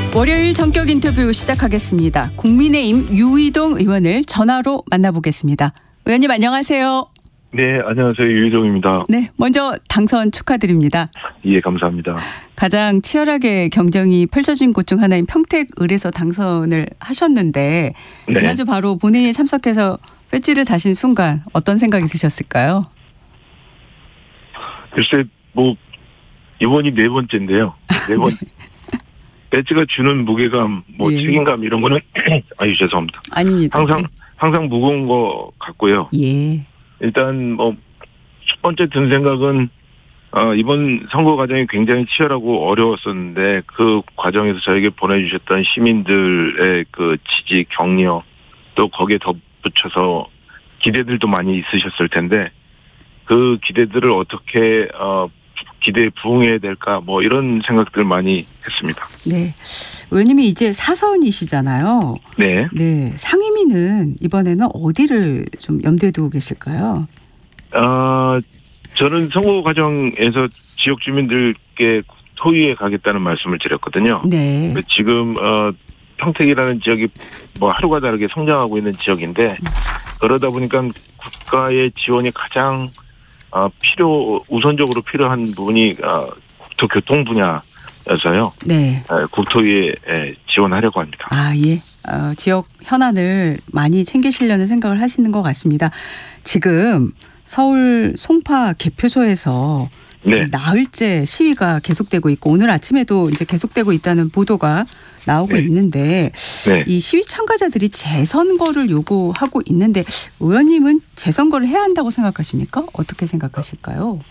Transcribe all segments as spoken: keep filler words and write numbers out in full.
월요일 전격 인터뷰 시작하겠습니다. 국민의힘 유이동 의원을 전화로 만나보겠습니다. 의원님 안녕하세요. 네, 안녕하세요. 유이동입니다. 네, 먼저 당선 축하드립니다. 예, 감사합니다. 가장 치열하게 경쟁이 펼쳐진 곳 중 하나인 평택을에서 당선을 하셨는데 네. 지난주 바로 본회의에 참석해서 배지를 다신 순간 어떤 생각이 드셨을까요? 글쎄, 뭐 이번이 네 번째인데요. 네 번 배지가 주는 무게감, 뭐 예. 책임감 이런 거는 아유 죄송합니다. 아닙니다. 항상 네. 항상 무거운 거 같고요. 예. 일단 뭐 첫 번째 든 생각은 어, 이번 선거 과정이 굉장히 치열하고 어려웠었는데 그 과정에서 저에게 보내주셨던 시민들의 그 지지, 격려 또 거기에 덧붙여서 기대들도 많이 있으셨을 텐데 그 기대들을 어떻게 어, 기대에 부응해야 될까 뭐 이런 생각들 많이 했습니다. 네, 의원님이 이제 사선이시잖아요. 네. 네, 상임위는 이번에는 어디를 좀 염두에 두고 계실까요? 어, 저는 선거 과정에서 지역 주민들께 토의에 가겠다는 말씀을 드렸거든요. 네. 지금 어, 평택이라는 지역이 뭐 하루가 다르게 성장하고 있는 지역인데 그러다 보니까 국가의 지원이 가장 어, 필요 우선적으로 필요한 부분이 어, 국토교통 분야여서요. 네. 어, 국토위에 예, 지원하려고 합니다. 아 예. 어, 지역 현안을 많이 챙기시려는 생각을 하시는 것 같습니다. 지금 서울 송파 개표소에서 네. 나흘째 시위가 계속되고 있고 오늘 아침에도 이제 계속되고 있다는 보도가 나오고 네. 있는데 네. 이 시위 참가자들이 재선거를 요구하고 있는데 의원님은 재선거를 해야 한다고 생각하십니까? 어떻게 생각하실까요?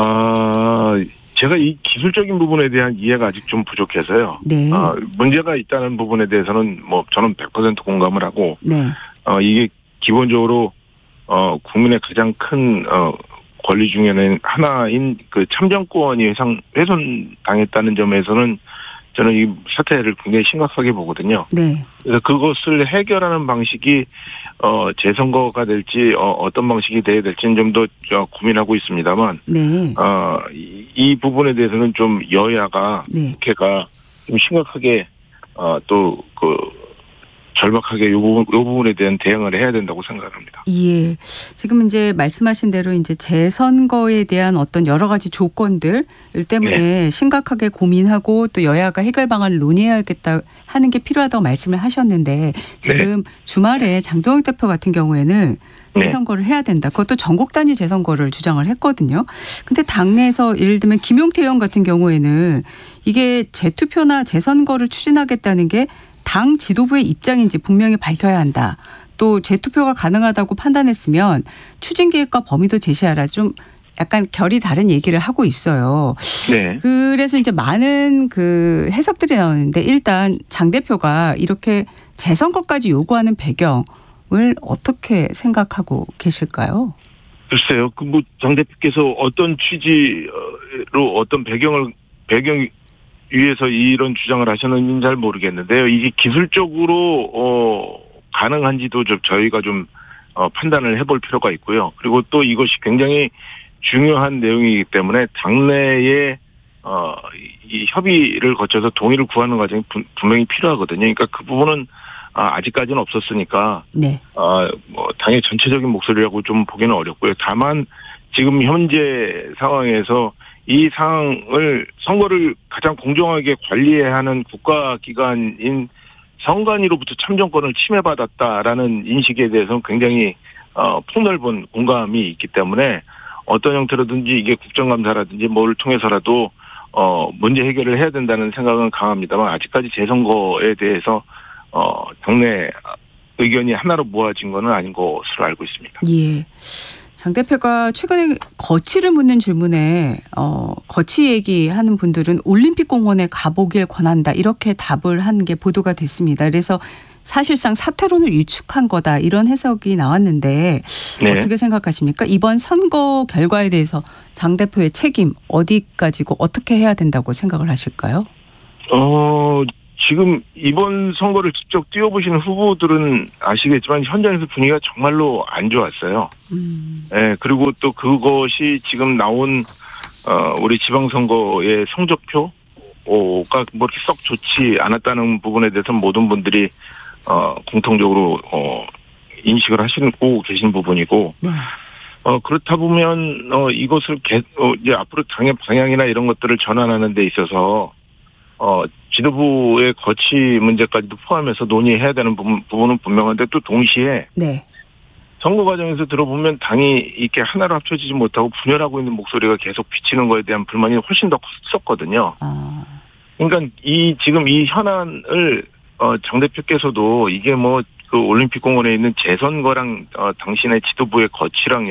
아, 제가 이 기술적인 부분에 대한 이해가 아직 좀 부족해서요. 네. 어, 문제가 있다는 부분에 대해서는 뭐 저는 백 퍼센트 공감을 하고 네. 어, 이게 기본적으로 어, 국민의 가장 큰 어, 권리 중에는 하나인 그 참정권이 훼손, 훼손당했다는 점에서는 저는 이 사태를 굉장히 심각하게 보거든요. 네. 그래서 그것을 해결하는 방식이 어, 재선거가 될지 어, 어떤 방식이 돼야 될지는 좀 더 고민하고 있습니다만 네. 어, 이, 이 부분에 대해서는 좀 여야가 네. 국회가 좀 심각하게 어, 또 그 절박하게 이 부분, 이 부분에 대한 대응을 해야 된다고 생각합니다. 예. 지금 이제 말씀하신 대로 이제 재선거에 대한 어떤 여러 가지 조건들 때문에 네. 심각하게 고민하고 또 여야가 해결 방안을 논의해야겠다 하는 게 필요하다고 말씀을 하셨는데 지금 네. 주말에 장동혁 대표 같은 경우에는 재선거를 해야 된다. 그것도 전국 단위 재선거를 주장을 했거든요. 근데 당내에서 예를 들면 김용태 의원 같은 경우에는 이게 재투표나 재선거를 추진하겠다는 게 당 지도부의 입장인지 분명히 밝혀야 한다. 또 재투표가 가능하다고 판단했으면 추진 계획과 범위도 제시하라. 좀 약간 결이 다른 얘기를 하고 있어요. 네. 그래서 이제 많은 그 해석들이 나오는데 일단 장 대표가 이렇게 재선거까지 요구하는 배경을 어떻게 생각하고 계실까요? 글쎄요. 그 뭐 장 대표께서 어떤 취지로 어떤 배경을 배경 위에서 이런 주장을 하셨는지는 잘 모르겠는데요. 이게 기술적으로 어, 가능한지도 좀 저희가 좀 어, 판단을 해볼 필요가 있고요. 그리고 또 이것이 굉장히 중요한 내용이기 때문에 당내에 어, 이 협의를 거쳐서 동의를 구하는 과정이 분, 분명히 필요하거든요. 그러니까 그 부분은 아, 아직까지는 없었으니까 네. 아, 뭐 당의 전체적인 목소리라고 좀 보기는 어렵고요. 다만 지금 현재 상황에서 이 상황을 선거를 가장 공정하게 관리해야 하는 국가기관인 선관위로부터 참정권을 침해받았다라는 인식에 대해서는 굉장히 어, 폭넓은 공감이 있기 때문에 어떤 형태로든지 이게 국정감사라든지 뭘 통해서라도 어, 문제 해결을 해야 된다는 생각은 강합니다만 아직까지 재선거에 대해서 어, 당내 의견이 하나로 모아진 건 아닌 것으로 알고 있습니다. 예. 장 대표가 최근에 거치를 묻는 질문에 어, 거치 얘기하는 분들은 올림픽 공원에 가보길 권한다 이렇게 답을 한 게 보도가 됐습니다. 그래서 사실상 사퇴론을 일축한 거다 이런 해석이 나왔는데 네. 어떻게 생각하십니까? 이번 선거 결과에 대해서 장 대표의 책임 어디까지고 어떻게 해야 된다고 생각을 하실까요? 어. 지금 이번 선거를 직접 뛰어보시는 후보들은 아시겠지만 현장에서 분위기가 정말로 안 좋았어요. 음. 예, 그리고 또 그것이 지금 나온 어, 우리 지방선거의 성적표 뭐 이렇게 썩 좋지 않았다는 부분에 대해서 모든 분들이 어, 공통적으로 어, 인식을 하시고 계신 부분이고, 네. 어, 그렇다 보면 어, 이것을 개, 어, 이제 앞으로 당의 방향이나 이런 것들을 전환하는 데 있어서 어, 지도부의 거치 문제까지도 포함해서 논의해야 되는 부분, 부분은 분명한데 또 동시에 네. 선거 과정에서 들어보면 당이 이렇게 하나로 합쳐지지 못하고 분열하고 있는 목소리가 계속 비치는 거에 대한 불만이 훨씬 더 컸었거든요. 아. 그러니까 이 지금 이 현안을 어, 장 대표께서도 이게 뭐 그 올림픽 공원에 있는 재선거랑 어, 당신의 지도부의 거치랑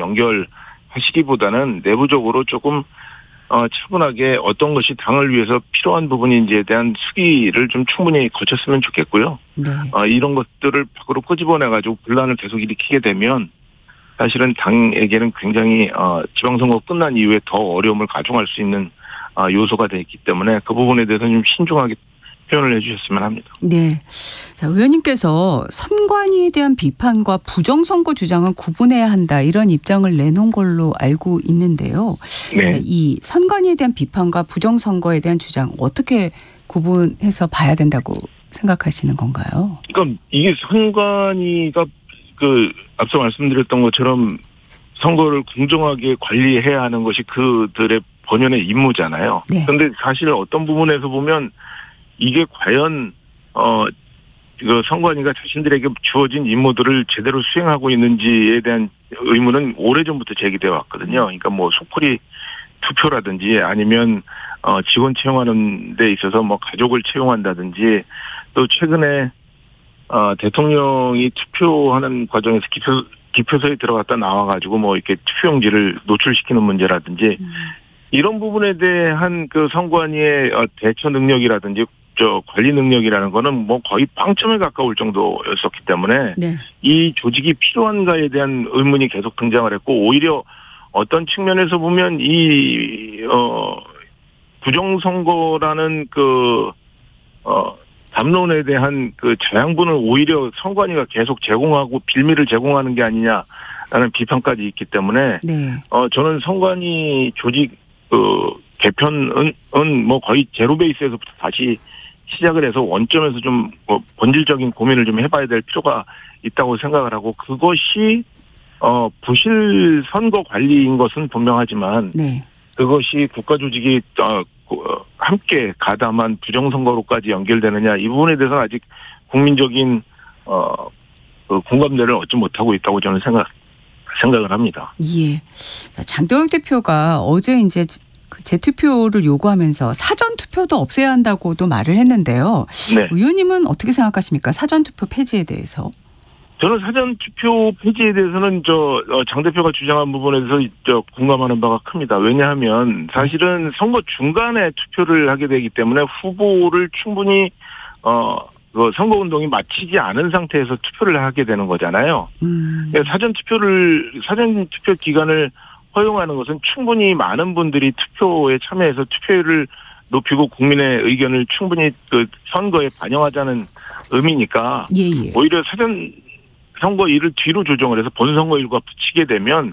연결하시기보다는 내부적으로 조금 어, 차분하게 어떤 것이 당을 위해서 필요한 부분인지에 대한 수기를 좀 충분히 거쳤으면 좋겠고요. 네. 어, 이런 것들을 밖으로 끄집어내가지고 분란을 계속 일으키게 되면 사실은 당에게는 굉장히 어, 지방선거 끝난 이후에 더 어려움을 가중할 수 있는 어, 요소가 되기 때문에 그 부분에 대해서는 좀 신중하게 표현을 해주셨으면 합니다. 네. 자, 의원님께서 선관위에 대한 비판과 부정선거 주장은 구분해야 한다 이런 입장을 내놓은 걸로 알고 있는데요. 네. 자, 이 선관위에 대한 비판과 부정선거에 대한 주장 어떻게 구분해서 봐야 된다고 생각하시는 건가요? 그러니까 이게 선관위가 그 앞서 말씀드렸던 것처럼 선거를 공정하게 관리해야 하는 것이 그들의 본연의 임무잖아요. 네. 그런데 사실 어떤 부분에서 보면 이게 과연 어, 그 선관위가 자신들에게 주어진 임무들을 제대로 수행하고 있는지에 대한 의문은 오래전부터 제기되어 왔거든요. 그러니까 뭐 속풀이 투표라든지 아니면 어, 직원 채용하는 데 있어서 뭐 가족을 채용한다든지 또 최근에 어, 대통령이 투표하는 과정에서 기표, 기표소에 들어갔다 나와가지고 뭐 이렇게 투표용지를 노출시키는 문제라든지 음. 이런 부분에 대한 그 선관위의 대처 능력이라든지 저 관리 능력이라는 거는 뭐 거의 빵점에 가까울 정도였었기 때문에 네. 이 조직이 필요한가에 대한 의문이 계속 등장을 했고 오히려 어떤 측면에서 보면 이 어, 부정선거라는 그 어, 담론에 대한 그 자양분을 오히려 선관위가 계속 제공하고 빌미를 제공하는 게 아니냐라는 비판까지 있기 때문에 네. 어, 저는 선관위 조직 그 개편은 뭐 거의 제로 베이스에서부터 다시 시작을 해서 원점에서 좀 뭐 본질적인 고민을 좀 해봐야 될 필요가 있다고 생각을 하고 그것이 어 부실 선거 관리인 것은 분명하지만 네. 그것이 국가 조직이 어 함께 가담한 부정선거로까지 연결되느냐 이 부분에 대해서는 아직 국민적인 어 그 공감대를 얻지 못하고 있다고 저는 생각 생각을 합니다. 예. 장도영 대표가 어제 이제 재투표를 요구하면서 사전투표도 없애야 한다고도 말을 했는데요. 네. 의원님은 어떻게 생각하십니까? 사전투표 폐지에 대해서. 저는 사전투표 폐지에 대해서는 저 장 대표가 주장한 부분에 대해서 저 공감하는 바가 큽니다. 왜냐하면 사실은 선거 중간에 투표를 하게 되기 때문에 후보를 충분히 어 그 선거 운동이 마치지 않은 상태에서 투표를 하게 되는 거잖아요. 음. 사전 투표를 사전 투표 기간을 허용하는 것은 충분히 많은 분들이 투표에 참여해서 투표율을 높이고 국민의 의견을 충분히 그 선거에 반영하자는 의미니까 예, 예. 오히려 사전 선거일을 뒤로 조정을 해서 본선거일과 붙이게 되면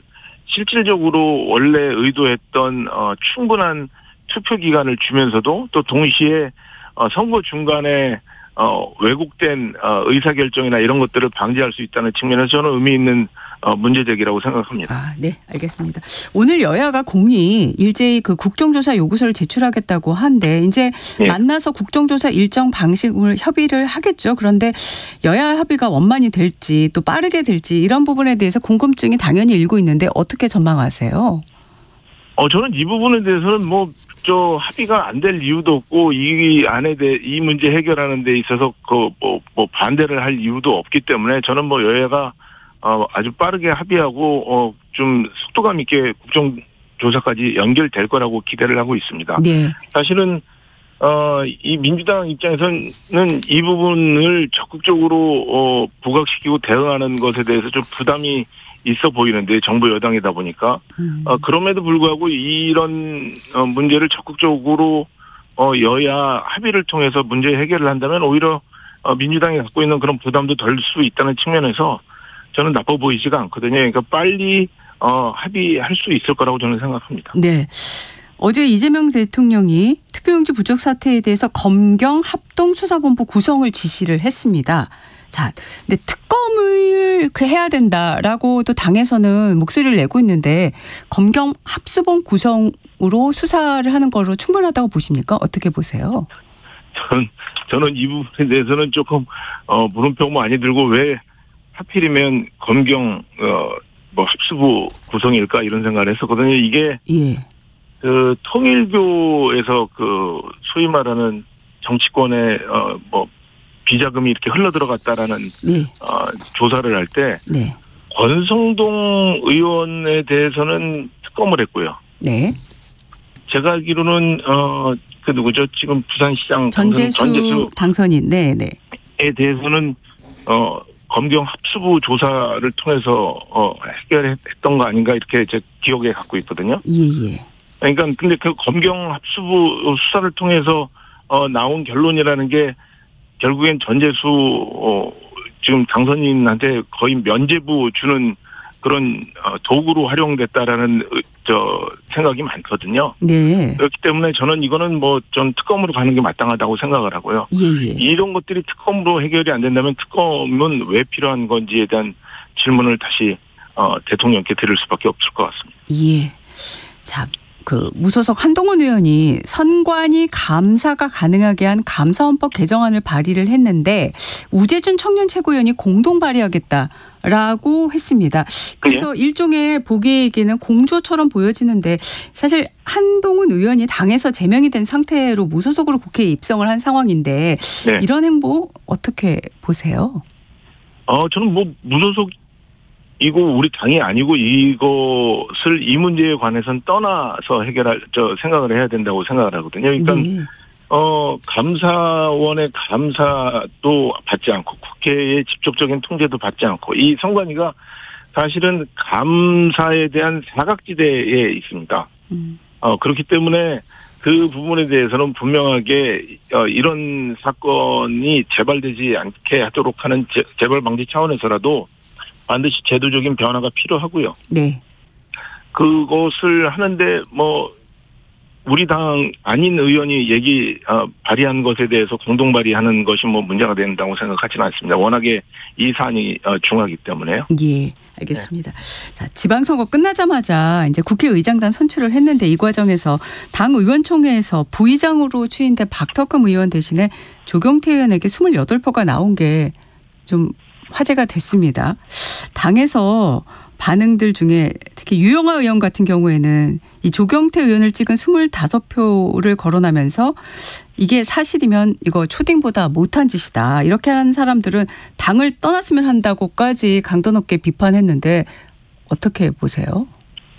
실질적으로 원래 의도했던 어, 충분한 투표 기간을 주면서도 또 동시에 어, 선거 중간에 어, 왜곡된 어, 의사결정이나 이런 것들을 방지할 수 있다는 측면에서 저는 의미 있는 어, 문제제기라고 생각합니다. 아, 네, 알겠습니다. 오늘 여야가 공히 일제히 그 국정조사 요구서를 제출하겠다고 한데 이제 네. 만나서 국정조사 일정 방식을 협의를 하겠죠. 그런데 여야 합의가 원만히 될지 또 빠르게 될지 이런 부분에 대해서 궁금증이 당연히 일고 있는데 어떻게 전망하세요? 어, 저는 이 부분에 대해서는 뭐, 저, 합의가 안 될 이유도 없고, 이 안에 대해, 이 문제 해결하는 데 있어서, 그, 뭐, 뭐, 반대를 할 이유도 없기 때문에, 저는 뭐, 여야가, 어, 아주 빠르게 합의하고, 어, 좀, 속도감 있게 국정조사까지 연결될 거라고 기대를 하고 있습니다. 네. 사실은, 어, 이 민주당 입장에서는 이 부분을 적극적으로, 어, 부각시키고 대응하는 것에 대해서 좀 부담이 있어 보이는데 정부 여당이다 보니까 음. 어, 그럼에도 불구하고 이런 어, 문제를 적극적으로 어, 여야 합의를 통해서 문제 해결을 한다면 오히려 어, 민주당이 갖고 있는 그런 부담도 덜 수 있다는 측면에서 저는 나빠 보이지가 않거든요. 그러니까 빨리 어, 합의할 수 있을 거라고 저는 생각합니다. 네. 어제 이재명 대통령이 투표용지 부족 사태에 대해서 검경 합동수사본부 구성을 지시를 했습니다. 자, 근데 특검을 그 해야 된다라고 또 당에서는 목소리를 내고 있는데 검경 합수본 구성으로 수사를 하는 거로 충분하다고 보십니까? 어떻게 보세요? 저는 저는 이 부분에 대해서는 조금 어, 물음표 많이 들고 왜 하필이면 검경 어, 뭐 합수부 구성일까 이런 생각을 했었거든요. 이게 예. 그 통일교에서 그 소위 말하는 정치권의 어, 뭐 비자금이 이렇게 흘러 들어갔다라는 네. 어, 조사를 할 때 네. 권성동 의원에 대해서는 특검을 했고요. 네. 제가 알기로는 어, 그 누구죠? 지금 부산시장 전재수, 전재수 당선인. 네, 네. 에 대해서는 어, 검경 합수부 조사를 통해서 어, 해결했던 거 아닌가 이렇게 제 기억에 갖고 있거든요. 예, 예. 그러니까 근데 그 검경 합수부 수사를 통해서 어, 나온 결론이라는 게 결국엔 전재수 어, 지금 당선인한테 거의 면죄부 주는 그런 어, 도구로 활용됐다라는 저 생각이 많거든요. 네. 그렇기 때문에 저는 이거는 뭐 전 특검으로 가는 게 마땅하다고 생각을 하고요. 예, 예. 이런 것들이 특검으로 해결이 안 된다면 특검은 왜 필요한 건지에 대한 질문을 다시 어, 대통령께 드릴 수밖에 없을 것 같습니다. 예. 자, 그 무소속 한동훈 의원이 선관위 감사가 가능하게 한 감사헌법 개정안을 발의를 했는데 우재준 청년 최고위원이 공동 발의하겠다라고 했습니다. 그래서 네. 일종의 보기에게는 공조처럼 보여지는데 사실 한동훈 의원이 당에서 제명이 된 상태로 무소속으로 국회에 입성을 한 상황인데 네. 이런 행보 어떻게 보세요? 어, 저는 뭐 무소속 이거 우리 당이 아니고 이것을 이 문제에 관해서는 떠나서 해결할 저 생각을 해야 된다고 생각을 하거든요. 그러니까 네. 어 감사원의 감사도 받지 않고 국회의 직접적인 통제도 받지 않고 이 선관위가 사실은 감사에 대한 사각지대에 있습니다. 음. 어 그렇기 때문에 그 부분에 대해서는 분명하게 어, 이런 사건이 재발되지 않게 하도록 하는 재, 재발 방지 차원에서라도 반드시 제도적인 변화가 필요하고요. 네. 그것을 하는데 뭐 우리 당 아닌 의원이 얘기 어, 발의한 것에 대해서 공동 발의하는 것이 뭐 문제가 된다고 생각하지는 않습니다. 워낙에 이 사안이 어, 중하기 때문에요. 예, 알겠습니다. 네. 자, 지방선거 끝나자마자 이제 국회의장단 선출을 했는데 이 과정에서 당 의원총회에서 부의장으로 추인된 박덕흠 의원 대신에 조경태 의원에게 이십팔 표가 나온 게 좀 화제가 됐습니다. 당에서 반응들 중에 특히 유영아 의원 같은 경우에는 이 조경태 의원을 찍은 이십오 표를 거론하면서 이게 사실이면 이거 초딩보다 못한 짓이다. 이렇게 하는 사람들은 당을 떠났으면 한다고까지 강도 높게 비판했는데 어떻게 보세요?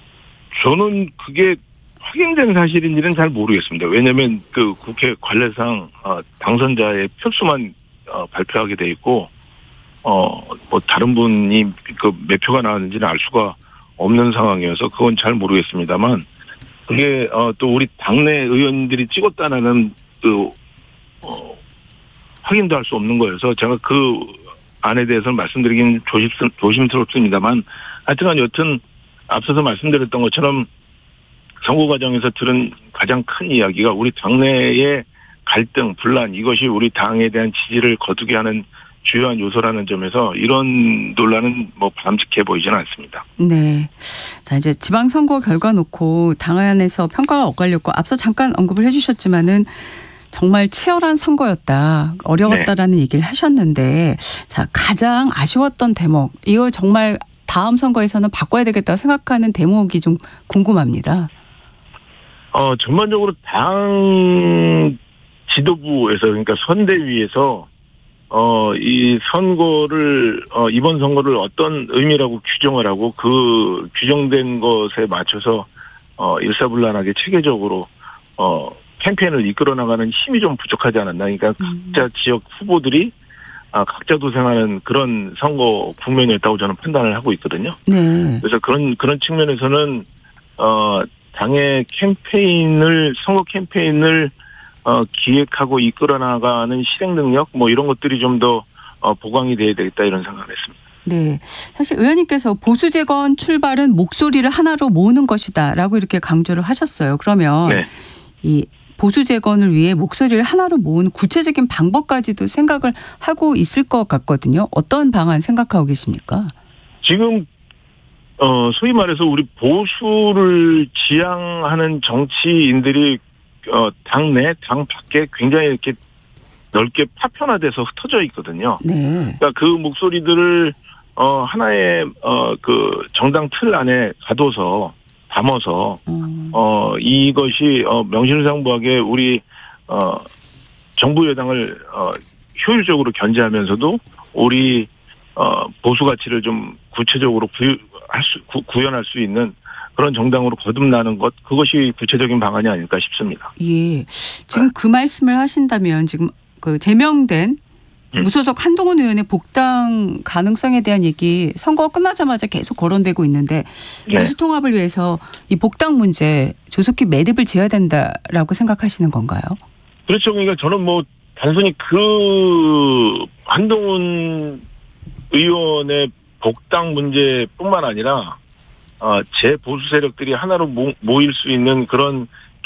저는 그게 확인된 사실인지는 잘 모르겠습니다. 왜냐하면 그 국회 관례상 당선자의 표수만 발표하게 돼 있고 어, 뭐, 다른 분이 그 몇 표가 나왔는지는 알 수가 없는 상황이어서 그건 잘 모르겠습니다만, 그게, 어, 또 우리 당내 의원들이 찍었다는 그, 어, 확인도 할 수 없는 거여서 제가 그 안에 대해서는 말씀드리기는 조심, 조심스럽습니다만, 하여튼간 여튼 앞서서 말씀드렸던 것처럼 선거 과정에서 들은 가장 큰 이야기가 우리 당내의 갈등, 분란, 이것이 우리 당에 대한 지지를 거두게 하는 주요한 요소라는 점에서 이런 논란은 뭐 바람직해 보이지는 않습니다. 네. 자, 이제 지방선거 결과 놓고 당 안에서 평가가 엇갈렸고 앞서 잠깐 언급을 해 주셨지만은 정말 치열한 선거였다. 어려웠다라는 네. 얘기를 하셨는데 자, 가장 아쉬웠던 대목. 이거 정말 다음 선거에서는 바꿔야 되겠다 생각하는 대목이 좀 궁금합니다. 어, 전반적으로 당 지도부에서 그러니까 선대위에서 어, 이 선거를, 어, 이번 선거를 어떤 의미라고 규정을 하고 그 규정된 것에 맞춰서, 어, 일사불란하게 체계적으로, 어, 캠페인을 이끌어 나가는 힘이 좀 부족하지 않았나. 그러니까 음. 각자 지역 후보들이, 아, 각자 도생하는 그런 선거 국면이었다고 저는 판단을 하고 있거든요. 네. 그래서 그런, 그런 측면에서는, 어, 당의 캠페인을, 선거 캠페인을 어, 기획하고 이끌어 나가는 실행 능력 뭐 이런 것들이 좀 더 어, 보강이 돼야 되겠다 이런 생각을 했습니다. 네. 사실 의원님께서 보수 재건 출발은 목소리를 하나로 모으는 것이다라고 이렇게 강조를 하셨어요. 그러면 네. 이 보수 재건을 위해 목소리를 하나로 모으는 구체적인 방법까지도 생각을 하고 있을 것 같거든요. 어떤 방안 생각하고 계십니까? 지금 어 소위 말해서 우리 보수를 지향하는 정치인들이 어 당내 당 밖에 굉장히 이렇게 넓게 파편화돼서 흩어져 있거든요. 네. 그러니까 그 목소리들을 어 하나의 어 그 정당 틀 안에 가둬서 담아서 음. 어 이것이 어 명실상부하게 우리 어 정부 여당을 어 효율적으로 견제하면서도 우리 어 보수 가치를 좀 구체적으로 구할 수 구, 구현할 수 있는 그런 정당으로 거듭나는 것, 그것이 구체적인 방안이 아닐까 싶습니다. 예. 지금 그 말씀을 하신다면 지금 그 제명된 음. 무소속 한동훈 의원의 복당 가능성에 대한 얘기 선거 끝나자마자 계속 거론되고 있는데 네. 보수 통합을 위해서 이 복당 문제 조속히 매듭을 지어야 된다라고 생각하시는 건가요? 그렇죠. 그러니까 저는 뭐 단순히 그 한동훈 의원의 복당 문제뿐만 아니라 어, 제 보수 세력들이 하나로 모, 모일 수 있는 그런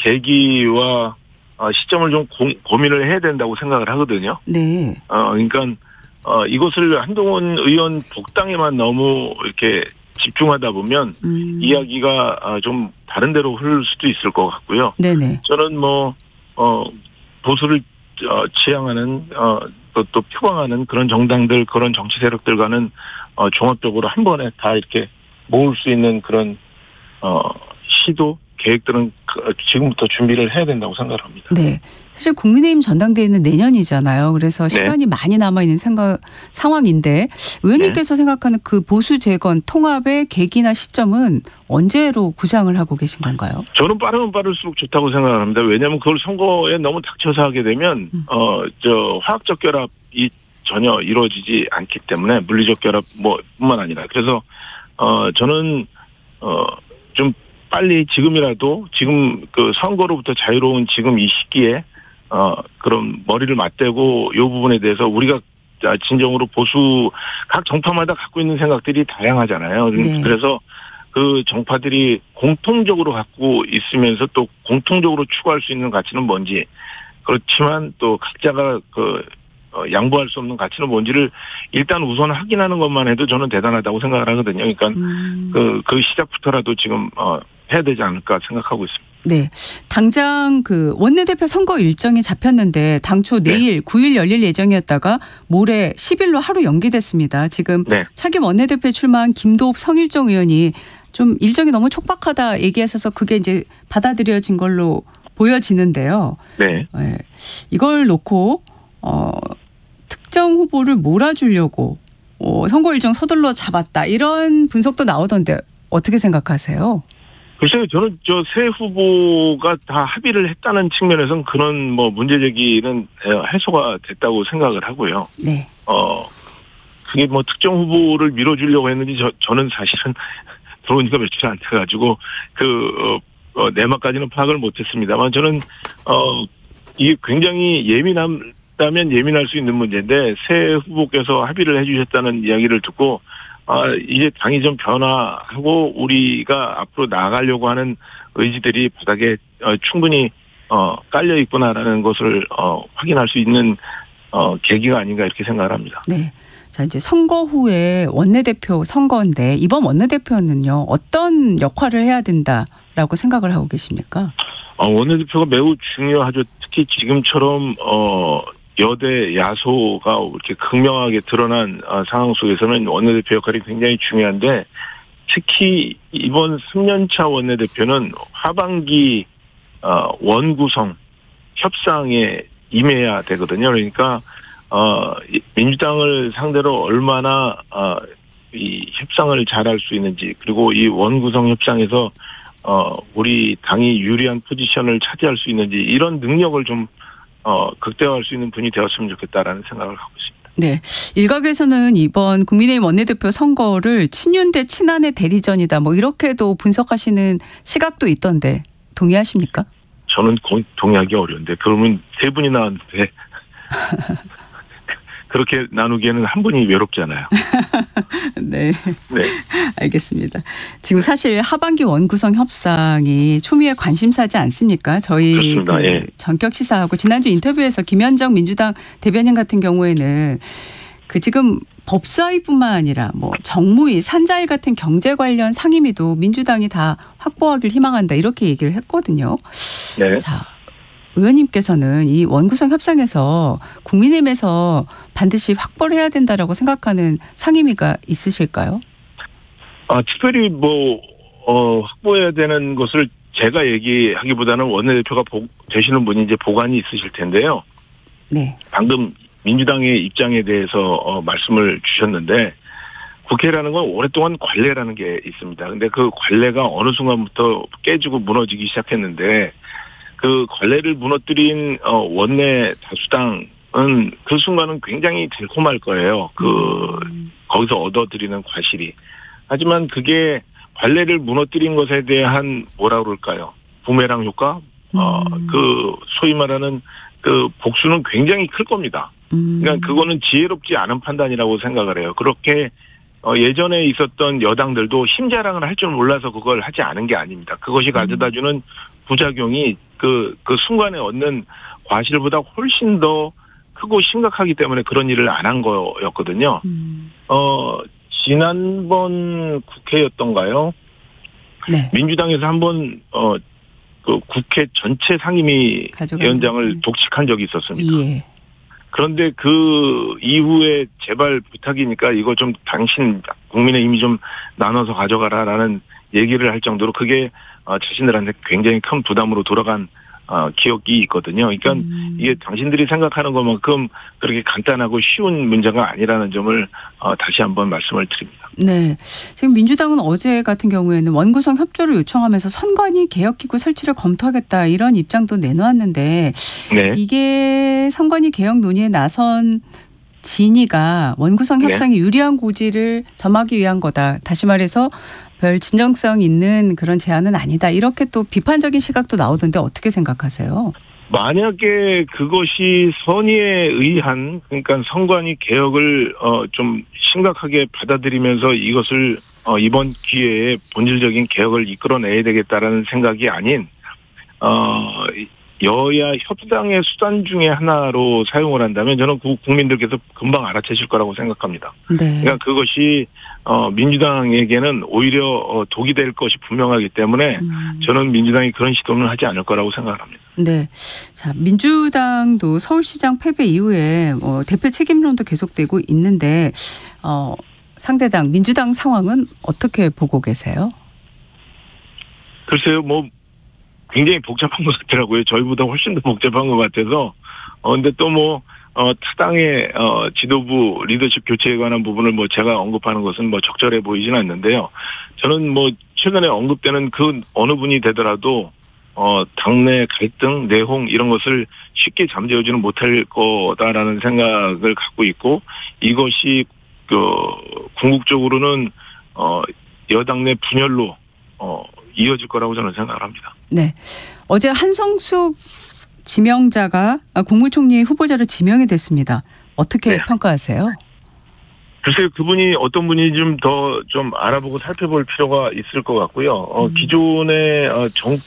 계기와 어, 시점을 좀 고, 고민을 해야 된다고 생각을 하거든요. 네. 어, 그러니까 어, 이것을 한동훈 의원 복당에만 너무 이렇게 집중하다 보면 음. 이야기가 어, 좀 다른 데로 흐를 수도 있을 것 같고요. 네네. 저는 뭐 어, 보수를 어, 지향하는 어, 또, 또 표방하는 그런 정당들, 그런 정치 세력들과는 어, 종합적으로 한 번에 다 이렇게 모을 수 있는 그런 어, 시도, 계획들은 지금부터 준비를 해야 된다고 생각을 합니다. 네. 사실 국민의힘 전당대회는 내년이잖아요. 그래서 네. 시간이 많이 남아있는 생각, 상황인데 의원님께서 네. 생각하는 그 보수 재건 통합의 계기나 시점은 언제로 구상을 하고 계신 건가요? 저는 빠르면 빠를수록 좋다고 생각을 합니다. 왜냐하면 그걸 선거에 너무 닥쳐서 하게 되면 음. 어, 저 화학적 결합이 전혀 이루어지지 않기 때문에 물리적 결합 뭐 뿐만 아니라 그래서 어, 저는 어, 좀 빨리 지금이라도 지금 그 선거로부터 자유로운 지금 이 시기에 어 그런 머리를 맞대고 이 부분에 대해서 우리가 진정으로 보수 각 정파마다 갖고 있는 생각들이 다양하잖아요. 네. 그래서 그 정파들이 공통적으로 갖고 있으면서 또 공통적으로 추구할 수 있는 가치는 뭔지, 그렇지만 또 각자가 그 어, 양보할 수 없는 가치는 뭔지를 일단 우선 확인하는 것만 해도 저는 대단하다고 생각을 하거든요. 그러니까 음. 그, 그 시작부터라도 지금 어, 해야 되지 않을까 생각하고 있습니다. 네. 당장 그 원내대표 선거 일정이 잡혔는데 당초 내일 네. 구 일 열릴 예정이었다가 모레 십 일로 하루 연기됐습니다. 지금 네. 차기 원내대표에 출마한 김도읍 성일종 의원이 좀 일정이 너무 촉박하다 얘기하셔서 그게 이제 받아들여진 걸로 보여지는데요. 네. 네. 이걸 놓고 어, 특정 후보를 몰아주려고 어, 선거 일정 서둘러 잡았다. 이런 분석도 나오던데 어떻게 생각하세요? 글쎄요, 저는 저 세 후보가 다 합의를 했다는 측면에서는 그런 뭐 문제 제기는 해소가 됐다고 생각을 하고요. 네. 어, 그게 뭐 특정 후보를 밀어주려고 했는지 저, 저는 사실은 들어온 지가 며칠 안 돼가지고 그, 어, 어, 내막까지는 파악을 못했습니다만 저는, 어, 이게 굉장히 예민하다면 예민할 수 있는 문제인데 세 후보께서 합의를 해주셨다는 이야기를 듣고 아, 이제 당이 좀 변화하고 우리가 앞으로 나아가려고 하는 의지들이 바닥에 어, 충분히 어, 깔려 있구나라는 것을 어, 확인할 수 있는 어, 계기가 아닌가 이렇게 생각을 합니다. 네. 자, 이제 선거 후에 원내대표 선거인데 이번 원내대표는요, 어떤 역할을 해야 된다라고 생각을 하고 계십니까? 어, 원내대표가 매우 중요하죠. 특히 지금처럼 어, 여대 야소가 이렇게 극명하게 드러난 상황 속에서는 원내대표 역할이 굉장히 중요한데 특히 이번 삼 년차 원내대표는 하반기 원구성 협상에 임해야 되거든요. 그러니까 민주당을 상대로 얼마나 이 협상을 잘할 수 있는지, 그리고 이 원구성 협상에서 우리 당이 유리한 포지션을 차지할 수 있는지, 이런 능력을 좀 어, 극대화할 수 있는 분이 되었으면 좋겠다라는 생각을 하고 있습니다. 네. 일각에서는 이번 국민의힘 원내대표 선거를 친윤 대 친한의 대리전이다, 뭐 이렇게도 분석하시는 시각도 있던데 동의하십니까? 저는 동의하기 어려운데, 그러면 세 분이 나왔는데 그렇게 나누기에는 한 분이 외롭잖아요. 네. 네. 알겠습니다. 지금 사실 하반기 원구성 협상이 초미의 관심사지 않습니까? 저희 그렇습니다. 그 예. 전격 시사하고 지난주 인터뷰에서 김현정 민주당 대변인 같은 경우에는 그 지금 법사위뿐만 아니라 뭐 정무위, 산자위 같은 경제 관련 상임위도 민주당이 다 확보하길 희망한다 이렇게 얘기를 했거든요. 네. 자, 의원님께서는 이 원구성 협상에서 국민의힘에서 반드시 확보를 해야 된다라고 생각하는 상임위가 있으실까요? 아, 특별히 뭐, 어, 확보해야 되는 것을 제가 얘기하기보다는 원내대표가 보, 되시는 분이 이제 보관이 있으실 텐데요. 네. 방금 민주당의 입장에 대해서 어, 말씀을 주셨는데 국회라는 건 오랫동안 관례라는 게 있습니다. 근데 그 관례가 어느 순간부터 깨지고 무너지기 시작했는데 그 관례를 무너뜨린 어, 원내 다수당은 그 순간은 굉장히 달콤할 거예요. 그 음. 거기서 얻어들이는 과실이. 하지만 그게 관례를 무너뜨린 것에 대한 뭐라 그럴까요? 부메랑 효과? 어, 음. 그 소위 말하는 그 복수는 굉장히 클 겁니다. 그러니까 그거는 지혜롭지 않은 판단이라고 생각을 해요. 그렇게 어, 예전에 있었던 여당들도 힘자랑을 할 줄 몰라서 그걸 하지 않은 게 아닙니다. 그것이 가져다주는 부작용이 그, 그 순간에 얻는 과실보다 훨씬 더 크고 심각하기 때문에 그런 일을 안 한 거였거든요. 음. 어, 지난번 국회였던가요? 네. 민주당에서 한번, 어, 그 국회 전체 상임위 위원장을 독식한 적이 있었습니다. 예. 그런데 그 이후에 제발 부탁이니까 이거 좀 당신 국민의힘이 좀 나눠서 가져가라라는 얘기를 할 정도로 그게 자신들한테 굉장히 큰 부담으로 돌아간 기억이 있거든요. 그러니까 음. 이게 당신들이 생각하는 것만큼 그렇게 간단하고 쉬운 문제가 아니라는 점을 다시 한번 말씀을 드립니다. 네. 지금 민주당은 어제 같은 경우에는 원구성 협조를 요청하면서 선관위 개혁기구 설치를 검토하겠다 이런 입장도 내놓았는데 네. 이게 선관위 개혁 논의에 나선 진위가 원구성 협상에 네. 유리한 고지를 점하기 위한 거다. 다시 말해서 별 진정성 있는 그런 제안은 아니다. 이렇게 또 비판적인 시각도 나오던데 어떻게 생각하세요? 만약에 그것이 선의에 의한 그러니까 선관위 개혁을 어 좀 심각하게 받아들이면서 이것을 어 이번 기회에 본질적인 개혁을 이끌어내야 되겠다라는 생각이 아닌 어 여야 협상의 수단 중에 하나로 사용을 한다면 저는 국민들께서 금방 알아채실 거라고 생각합니다. 네. 그러니까 그것이 어 민주당에게는 오히려 어 독이 될 것이 분명하기 때문에 음. 저는 민주당이 그런 시도는 하지 않을 거라고 생각합니다. 네. 자, 민주당도 서울시장 패배 이후에 어, 대표 책임론도 계속되고 있는데 어, 상대당 민주당 상황은 어떻게 보고 계세요? 글쎄요, 뭐 굉장히 복잡한 것 같더라고요. 저희보다 훨씬 더 복잡한 것 같아서. 어, 근데 또 뭐, 어, 타당의, 어, 지도부 리더십 교체에 관한 부분을 뭐 제가 언급하는 것은 뭐 적절해 보이지는 않는데요. 저는 뭐 최근에 언급되는 그 어느 분이 되더라도 어, 당내 갈등, 내홍 이런 것을 쉽게 잠재우지는 못할 거다라는 생각을 갖고 있고 이것이 그 궁극적으로는 어, 여당 내 분열로 어, 이어질 거라고 저는 생각을 합니다. 네. 어제 한성숙 지명자가 국무총리 후보자로 지명이 됐습니다. 어떻게 네. 평가하세요? 글쎄요, 그분이 어떤 분이 좀 더 좀 알아보고 살펴볼 필요가 있을 것 같고요. 어, 음. 기존의 어,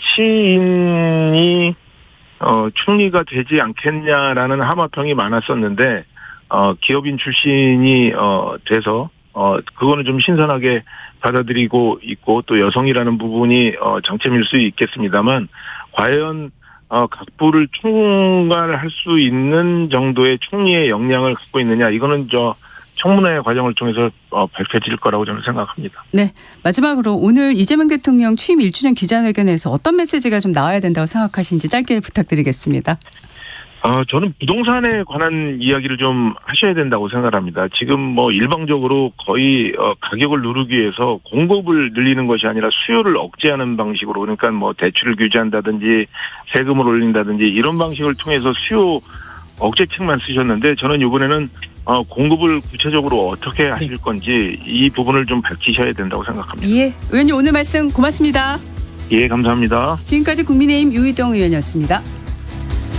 정치인이 어, 총리가 되지 않겠냐라는 하마평이 많았었는데 어, 기업인 출신이 어, 돼서 어, 그거는 좀 신선하게 받아들이고 있고 또 여성이라는 부분이 어, 장점일 수 있겠습니다만 과연 어, 각부를 총괄할 수 있는 정도의 총리의 역량을 갖고 있느냐 이거는 저 청문회 과정을 통해서 어, 밝혀질 거라고 저는 생각합니다. 네. 마지막으로 오늘 이재명 대통령 취임 일 주년 기자회견에서 어떤 메시지가 좀 나와야 된다고 생각하시는지 짧게 부탁드리겠습니다. 어, 저는 부동산에 관한 이야기를 좀 하셔야 된다고 생각합니다. 지금 뭐 일방적으로 거의 어, 가격을 누르기 위해서 공급을 늘리는 것이 아니라 수요를 억제하는 방식으로 그러니까 뭐 대출을 규제한다든지 세금을 올린다든지 이런 방식을 통해서 수요 억제책만 쓰셨는데 저는 이번에는 어, 공급을 구체적으로 어떻게 하실 네. 건지 이 부분을 좀 밝히셔야 된다고 생각합니다. 예, 의원님 오늘 말씀 고맙습니다. 예, 감사합니다. 지금까지 국민의힘 유희동 의원이었습니다.